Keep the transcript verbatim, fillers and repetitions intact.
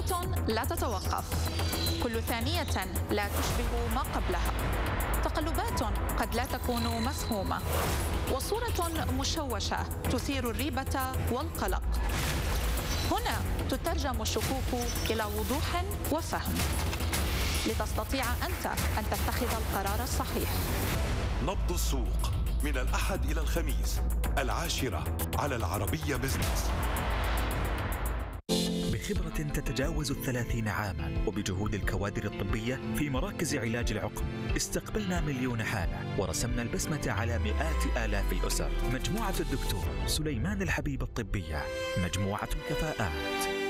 محادثة لا تتوقف، كل ثانية لا تشبه ما قبلها، تقلبات قد لا تكون مفهومة، وصورة مشوشة تثير الريبة والقلق. هنا تترجم الشكوك إلى وضوح وفهم لتستطيع أنت أن تتخذ القرار الصحيح. نبض السوق من الأحد إلى الخميس العاشرة على العربية بزنس. بخبرة تتجاوز الثلاثين عاما وبجهود الكوادر الطبية في مراكز علاج العقم، استقبلنا مليون حالة ورسمنا البسمة على مئات آلاف الأسر. مجموعة الدكتور سليمان الحبيب الطبية، مجموعة كفاءات.